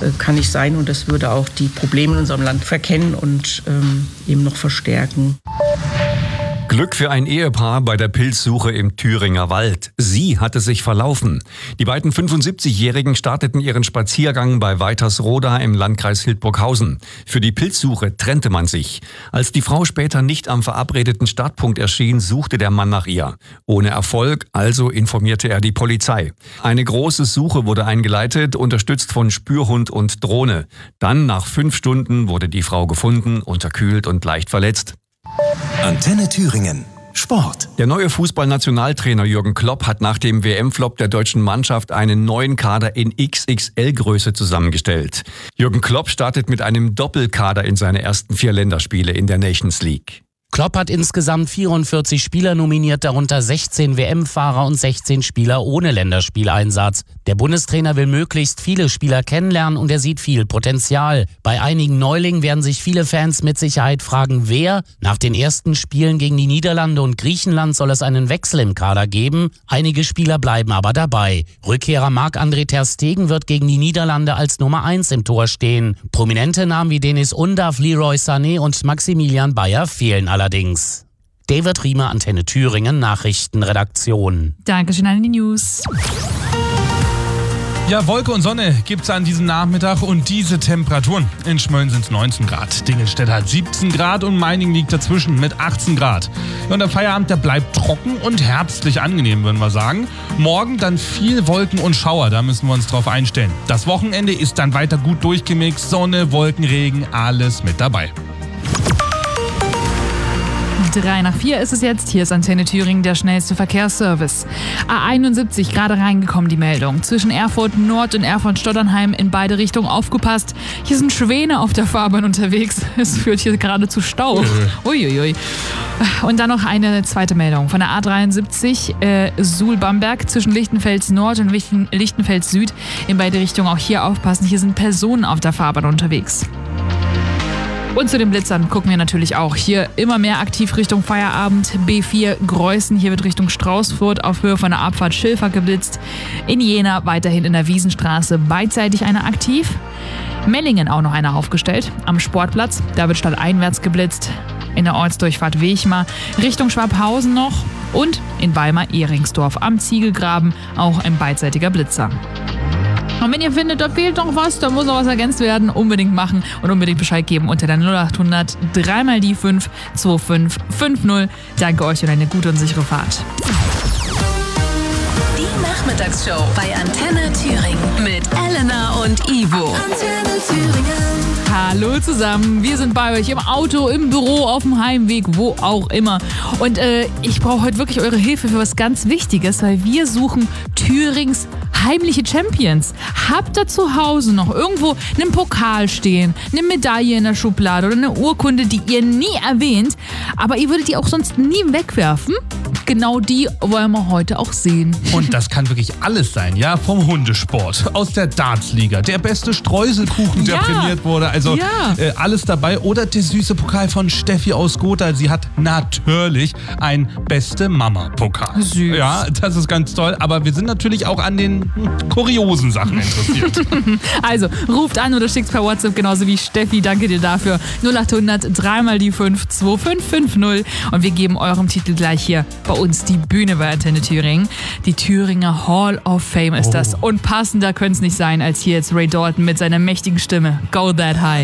kann nicht sein und das würde auch die Probleme in unserem Land verkennen und eben noch verstärken. Glück für ein Ehepaar bei der Pilzsuche im Thüringer Wald. Sie hatte sich verlaufen. Die beiden 75-Jährigen starteten ihren Spaziergang bei Weitersroda im Landkreis Hildburghausen. Für die Pilzsuche trennte man sich. Als die Frau später nicht am verabredeten Startpunkt erschien, suchte der Mann nach ihr. Ohne Erfolg, also informierte er die Polizei. Eine große Suche wurde eingeleitet, unterstützt von Spürhund und Drohne. Dann, nach 5 Stunden, wurde die Frau gefunden, unterkühlt und leicht verletzt. Antenne Thüringen. Sport. Der neue Fußballnationaltrainer Jürgen Klopp hat nach dem WM-Flop der deutschen Mannschaft einen neuen Kader in XXL-Größe zusammengestellt. Jürgen Klopp startet mit einem Doppelkader in seine ersten 4 Länderspiele in der Nations League. Klopp hat insgesamt 44 Spieler nominiert, darunter 16 WM-Fahrer und 16 Spieler ohne Länderspieleinsatz. Der Bundestrainer will möglichst viele Spieler kennenlernen und er sieht viel Potenzial. Bei einigen Neulingen werden sich viele Fans mit Sicherheit fragen, wer. Nach den ersten Spielen gegen die Niederlande und Griechenland soll es einen Wechsel im Kader geben. Einige Spieler bleiben aber dabei. Rückkehrer Marc-André ter Stegen wird gegen die Niederlande als Nummer 1 im Tor stehen. Prominente Namen wie Denis Undav, Leroy Sané und Maximilian Bayer fehlen allerdings. David Riemer, Antenne Thüringen, Nachrichtenredaktion. Dankeschön an die News. Ja, Wolke und Sonne gibt's an diesem Nachmittag und diese Temperaturen. In Schmölln sind es 19 Grad, Dingelstedt hat 17 Grad und Meiningen liegt dazwischen mit 18 Grad. Ja, und der Feierabend, der bleibt trocken und herbstlich angenehm, würden wir sagen. Morgen dann viel Wolken und Schauer, da müssen wir uns drauf einstellen. Das Wochenende ist dann weiter gut durchgemixt, Sonne, Wolken, Regen, alles mit dabei. 3:04 ist es jetzt. Hier ist Antenne Thüringen, der schnellste Verkehrsservice. A71, gerade reingekommen die Meldung. Zwischen Erfurt Nord und Erfurt Stotternheim in beide Richtungen aufgepasst. Hier sind Schwäne auf der Fahrbahn unterwegs. Es führt hier gerade zu Stau. Uiuiui. Und dann noch eine zweite Meldung. Von der A73 Suhl-Bamberg zwischen Lichtenfels Nord und Lichtenfels Süd in beide Richtungen. Auch hier aufpassen. Hier sind Personen auf der Fahrbahn unterwegs. Und zu den Blitzern gucken wir natürlich auch. Hier immer mehr aktiv Richtung Feierabend. B4 Greußen, hier wird Richtung Straußfurt auf Höhe von der Abfahrt Schilfer geblitzt. In Jena weiterhin in der Wiesenstraße beidseitig einer aktiv. Mellingen auch noch einer aufgestellt. Am Sportplatz, da wird stadteinwärts geblitzt. In der Ortsdurchfahrt Wechmar Richtung Schwabhausen noch. Und in Weimar-Ehringsdorf am Ziegelgraben auch ein beidseitiger Blitzer. Und wenn ihr findet, da fehlt noch was, da muss noch was ergänzt werden, unbedingt machen und unbedingt Bescheid geben unter der 0800 3 die 5 2550. Danke euch und eine gute und sichere Fahrt. Die Nachmittagsshow bei Antenne Thüringen mit Elena und Ivo. Antenne Thüringen. Hallo zusammen, wir sind bei euch im Auto, im Büro, auf dem Heimweg, wo auch immer. Und ich brauche heute wirklich eure Hilfe für was ganz Wichtiges, weil wir suchen Thürings heimliche Champions. Habt ihr zu Hause noch irgendwo einen Pokal stehen, eine Medaille in der Schublade oder eine Urkunde, die ihr nie erwähnt, aber ihr würdet die auch sonst nie wegwerfen? Genau die wollen wir heute auch sehen. Und das kann wirklich alles sein, ja? Vom Hundesport, aus der Dartsliga, der beste Streuselkuchen, der prämiert wurde. Also alles dabei. Oder der süße Pokal von Steffi aus Gotha. Sie hat natürlich ein Beste-Mama-Pokal. Süß. Ja, das ist ganz toll. Aber wir sind natürlich auch an den kuriosen Sachen interessiert. Also, ruft an oder schickt per WhatsApp, genauso wie Steffi. Danke dir dafür. 0800 3 die 5 2550. Und wir geben eurem Titel gleich hier bei uns die Bühne bei Antenne Thüringen. Die Thüringer Hall of Fame ist das. Und passender könnte es nicht sein, als hier jetzt Ray Dalton mit seiner mächtigen Stimme. Go That High.